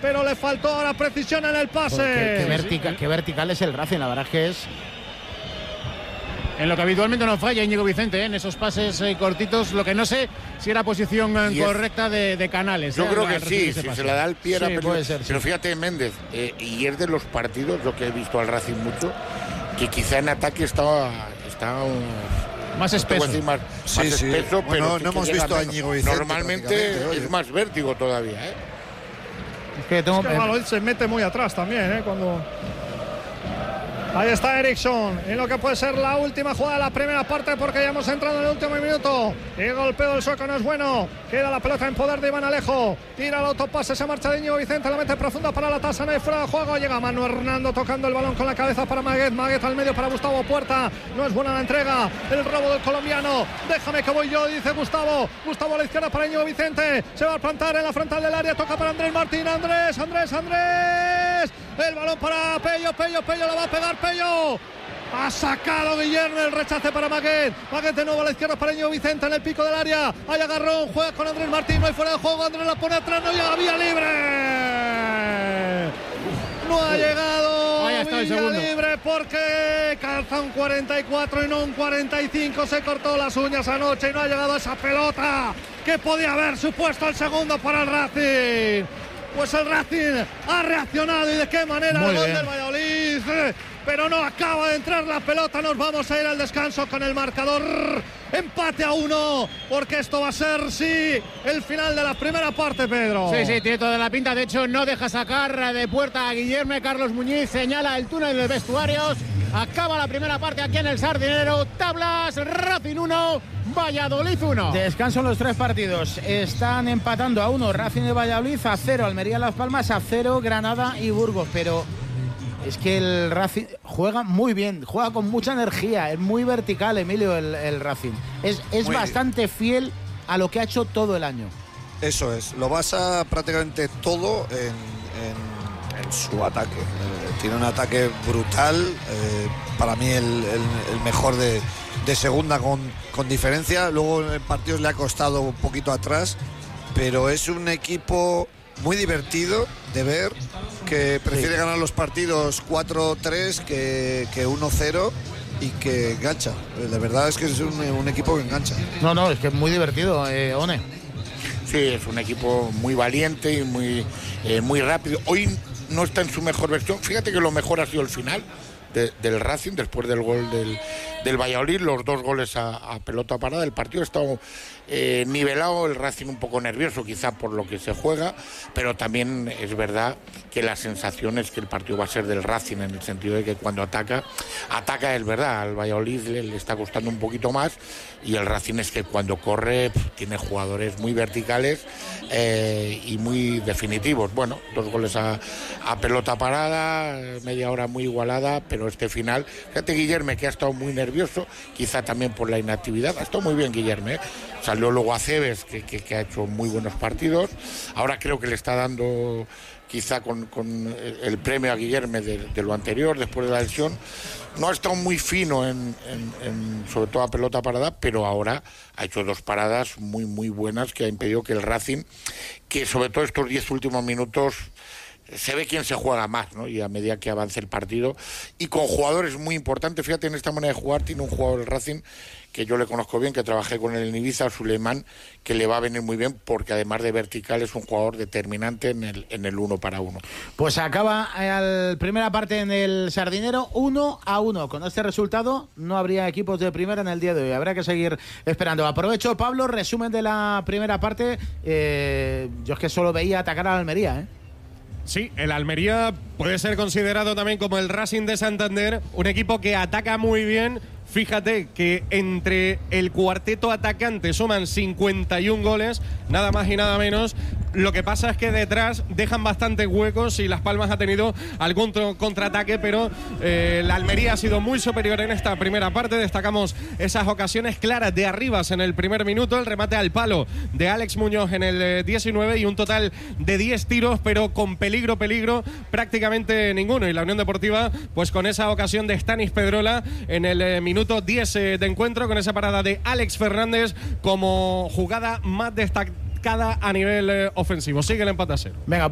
pero le faltó ahora precisión en el pase. Qué vertical es el Racing, la verdad es que es... En lo que habitualmente no falla Íñigo Vicente, en esos pases cortitos. Lo que no sé si era posición correcta de Canales. Yo creo que sí, si se la da el pie. Sí, puede ser, pero fíjate, Méndez, y es de los partidos, lo que he visto al Racing mucho, que quizá en ataque está más espeso. Más espeso, bueno, pero no hemos visto a Íñigo Vicente. Normalmente es más vértigo todavía, ¿eh? Es que Valladolid se mete muy atrás también, cuando... Ahí está Eriksson, en lo que puede ser la última jugada de la primera parte, porque ya hemos entrado en el último minuto. El golpeo del sueco no es bueno. Queda la pelota en poder de Iván Alejo. Tira el autopase, se marcha de Íñigo Vicente, la mete profunda para la Tasana y fuera de juego. Llega Manu Hernando tocando el balón con la cabeza para Maguet. Maguet al medio para Gustavo Puerta. No es buena la entrega. El robo del colombiano. Déjame que voy yo, dice Gustavo. Gustavo a la izquierda para Íñigo Vicente. Se va a plantar en la frontal del área. Toca para Andrés Martín. Andrés. El balón para Pello la va a pegar Pello. Ha sacado Guillermo, el rechace para Maguet. Maguet de nuevo a la izquierda para Íñigo Vicente en el pico del área. Hay agarrón, juega con Andrés Martín, no hay fuera de juego. Andrés la pone atrás, no llega, vía libre. No ha llegado. Ahí está el segundo. Libre porque calza un 44 y no un 45. Se cortó las uñas anoche y no ha llegado esa pelota que podía haber supuesto el segundo para el Racing. Pues el Racing ha reaccionado, y de qué manera. Muy el gol bien del Valladolid, pero no acaba de entrar la pelota. Nos vamos a ir al descanso con el marcador empate a 1, porque esto va a ser, sí, el final de la primera parte, Pedro. Sí, tiene toda la pinta. De hecho, no deja sacar de puerta a Guillermo. Carlos Muñiz señala el túnel de vestuarios. Acaba la primera parte aquí en el Sardinero. Tablas, Racing 1, Valladolid 1. Descanso en los tres partidos. Están empatando a 1 Racing de Valladolid, a 0 Almería Las Palmas, a 0 Granada y Burgos. Pero es que el Racing juega muy bien, juega con mucha energía, es muy vertical, Emilio, el Racing. Es bastante fiel a lo que ha hecho todo el año. Eso es, lo basa prácticamente todo en su ataque. Tiene un ataque brutal, para mí el mejor de segunda con diferencia. Luego en partidos le ha costado un poquito atrás, pero es un equipo muy divertido de ver, que prefiere ganar los partidos 4-3 que 1-0 y que engancha. La verdad es que es un equipo que engancha. No, es que es muy divertido, One. Sí, es un equipo muy valiente y muy rápido. Hoy no está en su mejor versión. Fíjate que lo mejor ha sido el final del Racing, después del gol del Valladolid, los dos goles a pelota parada. El partido ha estado nivelado, el Racing un poco nervioso quizá por lo que se juega, pero también es verdad que la sensación es que el partido va a ser del Racing, en el sentido de que cuando ataca es verdad, al Valladolid le está costando un poquito más, y el Racing es que cuando corre tiene jugadores muy verticales y muy definitivos. Bueno, dos goles a pelota parada, media hora muy igualada, pero este final, fíjate Guillermo, que ha estado muy nervioso, quizá también por la inactividad, ha estado muy bien Guillermo, Salió luego Aceves, que ha hecho muy buenos partidos. Ahora creo que le está dando quizá con el premio a Guillermo de lo anterior, después de la lesión. No ha estado muy fino sobre todo a pelota parada, pero ahora ha hecho dos paradas muy, muy buenas que ha impedido que el Racing, que sobre todo estos 10 últimos minutos, se ve quién se juega más, ¿no? Y a medida que avance el partido, y con jugadores muy importantes. Fíjate, en esta manera de jugar tiene un jugador del Racing que yo le conozco bien, que trabajé con él en Ibiza, Suleimán, que le va a venir muy bien, porque además de vertical es un jugador determinante en el 1 para 1. Pues acaba la primera parte en el Sardinero 1-1. Con este resultado no habría equipos de primera en el día de hoy. Habrá que seguir esperando. Aprovecho, Pablo, resumen de la primera parte. Yo es que solo veía atacar a la Almería, Sí, el Almería puede ser considerado también como el Racing de Santander, un equipo que ataca muy bien. Fíjate que entre el cuarteto atacante suman 51 goles, nada más y nada menos. Lo que pasa es que detrás dejan bastantes huecos y Las Palmas ha tenido algún contraataque, pero la Almería ha sido muy superior en esta primera parte. Destacamos esas ocasiones claras de Arribas en el primer minuto, el remate al palo de Alex Muñoz en el 19 y un total de 10 tiros, pero con peligro prácticamente ninguno. Y la Unión Deportiva, pues con esa ocasión de Stanis Pedrola en el minuto 10 de encuentro, con esa parada de Alex Fernández como jugada más destacada a nivel ofensivo. Sigue el empate a 0. Venga,